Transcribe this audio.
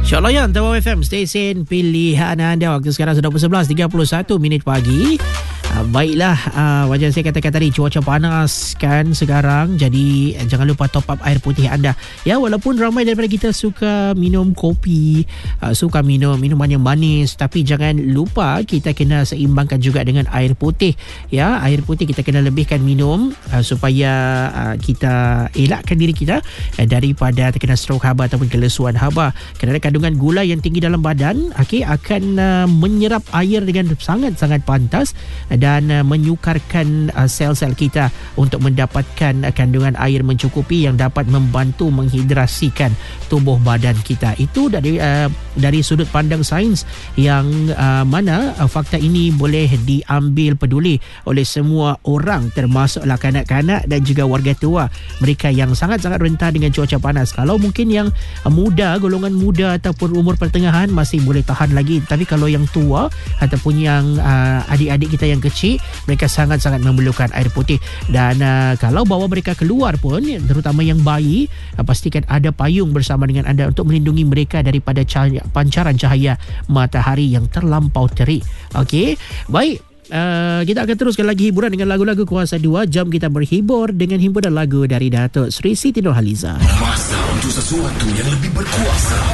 Syok Layan, Tawau FM, stesen pilihan anda. Waktu sekarang sudah pukul 11.31 pagi. Baiklah, macam saya katakan tadi, cuaca panas kan sekarang. Jadi jangan lupa top up air putih anda. Ya, walaupun ramai daripada kita suka minum kopi, suka minum minuman yang manis, tapi jangan lupa kita kena seimbangkan juga dengan air putih. Ya, air putih kita kena lebihkan minum supaya kita elakkan diri kita daripada terkena stroke haba ataupun kelesuan haba. Kerana kandungan gula yang tinggi dalam badan akan menyerap air dengan sangat-sangat pantas dan menyukarkan sel-sel kita untuk mendapatkan kandungan air mencukupi yang dapat membantu menghidrasikan tubuh badan kita. Itu dari sudut pandang sains yang mana fakta ini boleh diambil peduli oleh semua orang, termasuklah kanak-kanak dan juga warga tua, mereka yang sangat-sangat rentan dengan cuaca panas. Kalau mungkin yang muda, golongan muda ataupun umur pertengahan masih boleh tahan lagi, tapi kalau yang tua ataupun yang adik-adik kita yang kecil, mereka sangat-sangat memerlukan air putih. Dan kalau bawa mereka keluar pun, terutama yang bayi, pastikan ada payung bersama dengan anda untuk melindungi mereka daripada pancaran cahaya matahari yang terlampau terik. Okey, baik. Kita akan teruskan lagi hiburan dengan lagu-lagu Kuasa 2. Jam kita berhibur dengan himpunan lagu dari Datuk Sri Siti Nurhaliza. Masa untuk sesuatu yang lebih berkuasa.